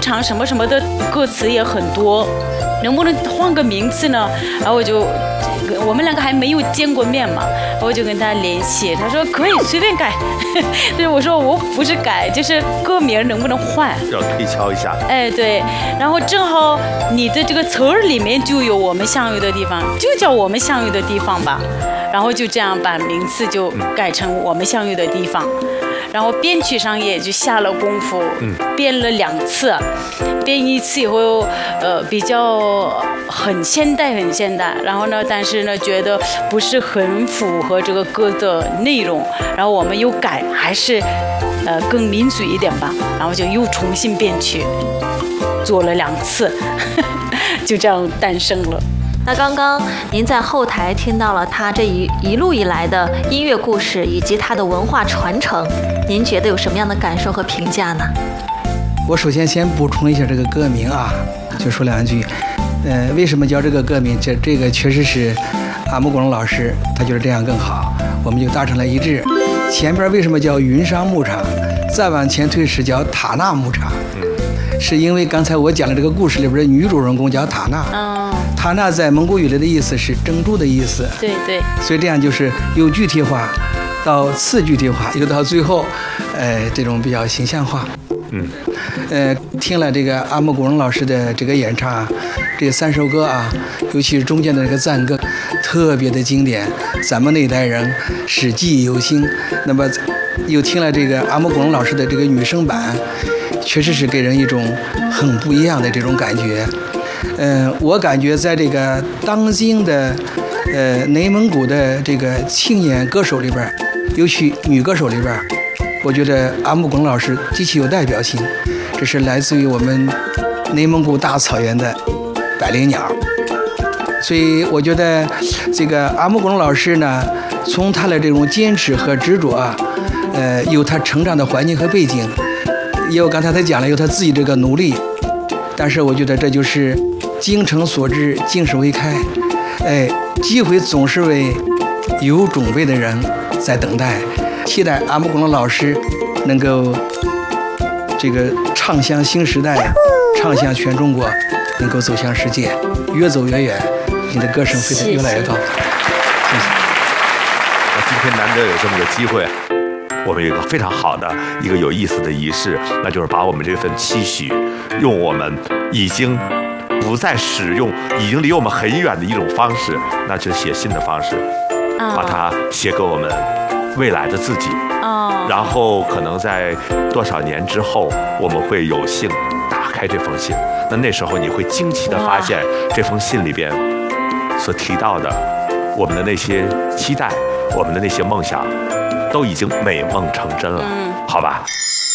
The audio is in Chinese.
场什么什么的歌词也很多，能不能换个名字呢？然后我们两个还没有见过面嘛，我就跟他联系，他说可以随便改。但是我说我不是改，就是歌名能不能换？ 要推敲一下。 哎，对，然后正好你的这个词儿里面就有我们相遇的地方，就叫我们相遇的地方吧。然后就这样把名字就改成我们相遇的地方。然后编曲上也就下了功夫，编了2次，编一次以后，比较很现代，然后呢，但是呢，觉得不是很符合这个歌的内容，然后我们又改，还是更民族一点吧，然后就又重新编曲，做了2次，就这样诞生了。 那刚刚您在后台听到了他这一路以来的音乐故事以及他的文化传承，您觉得有什么样的感受和评价呢？ 我首先补充一下这个歌名啊，就说2句。为什么叫这个歌名？这个确实是阿木国荣老师，他觉得这样更好，我们就达成了一致。前边为什么叫云商牧场，再往前推是叫塔纳牧场？是因为刚才我讲的这个故事里边的女主人公叫塔纳。塔纳在蒙古语里的意思是珍珠的意思。 对。 所以这样就是由具体化到次具体化，又到最后，这种比较形象化。听了这个阿木古荣老师的这个演唱，这3首歌啊，尤其是中间的这个赞歌，特别的经典，咱们那一代人是记忆犹新。那么又听了这个阿木古荣老师的这个女声版，确实是给人一种很不一样的这种感觉。我感觉在这个当今的内蒙古的这个青年歌手里边，尤其女歌手里边，我觉得阿木古荣老师极其有代表性。这是来自于我们内蒙古大草原的百灵鸟。所以我觉得这个阿木古荣老师呢，从他的这种坚持和执着啊，有他成长的环境和背景，也有刚才他讲了有他自己这个努力。但是我觉得这就是精诚所至，尽是为开。机会总是为有准备的人在等待。期待阿木古荣老师能够这个唱响新时代，唱响全中国，能够走向世界，越走越远，你的歌声会越来越高。谢谢。 那今天难得有这么个机会，我们有一个非常好的一个有意思的仪式，那就是把我们这份期许，用我们已经不再使用、已经离我们很远的一种方式，那就是写信的方式，把它写给我们未来的自己。然后可能在多少年之后，我们会有幸打开这封信，那时候你会惊奇地发现，这封信里边所提到的我们的那些期待，我们的那些梦想，都已经美梦成真了，好吧？